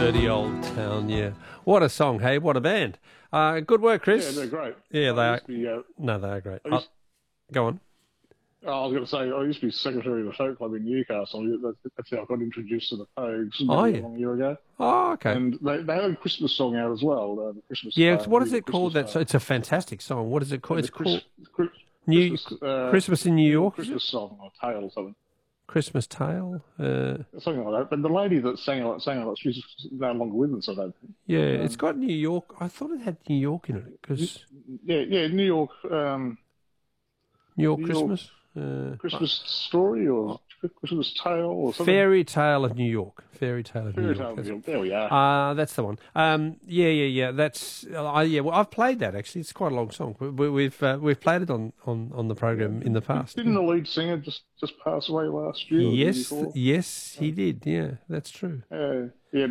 Dirty Old Town, yeah. What a song, hey? What a band. Good work, Chris. Yeah, they're great. Yeah, they are. Be, No, they are great. used, Go on. I was going to say, I used to be secretary of the folk club in Newcastle. That's how I got introduced to the Pogues a long year ago. Oh, okay. And they had a Christmas song out as well. The Christmas. Yeah, what is it called? It's a fantastic song. What is it called? It's called Christmas in New York. Christmas song or tale or something. Christmas Tale? Something like that. But the lady that sang it, she's no longer with us, I don't think. Yeah, it's got New York. I thought it had New York in it. Yeah, New York. New York Christmas? Christmas Story or Christmas Tale or something? Fairy Tale of New York. Fairy Tale of New York. There we are. That's the one. Yeah. That's Well, I've played that actually. It's quite a long song. We've played it on the program in the past. Didn't the lead singer just pass away last year? Yes, he did. Yeah, that's true. I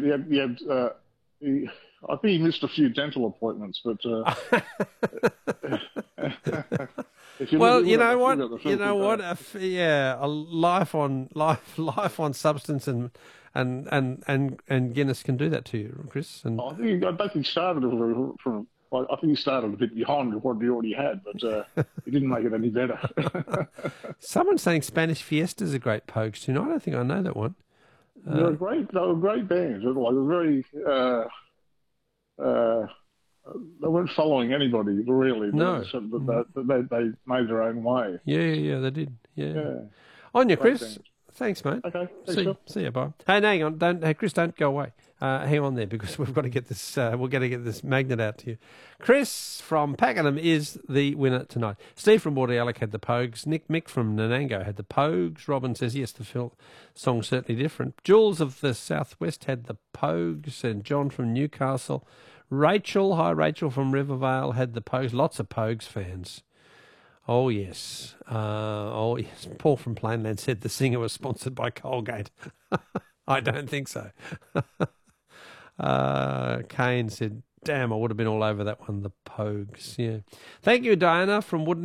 think he missed a few dental appointments, but. Well, you know what? A life on substance and Guinness can do that to you, Chris. And I think he started from. I think he started a bit behind what he already had, but he didn't make it any better. Someone's saying Spanish Fiesta's a great Pogues tune. I don't think I know that one. They were great bands. They were very. They weren't following anybody really. No, they made their own way. Yeah, they did. Yeah. On you, Chris. Band. Thanks, mate. Okay. See you. Bye. Hey, hang on. Chris, don't go away. Hang on there because we've got to get this. We're going to get this magnet out to you. Chris from Pakenham is the winner tonight. Steve from Bordeaux had the Pogues. Mick from Nanango had the Pogues. Robin says yes, the song's certainly different. Jules of the Southwest had the Pogues, and John from Newcastle. Rachel from Rivervale had the Pogues. Lots of Pogues fans. Oh, yes. Paul from Plainland said the singer was sponsored by Colgate. I don't think so. Kane said, damn, I would have been all over that one, the Pogues. Yeah. Thank you, Diana from Wooden.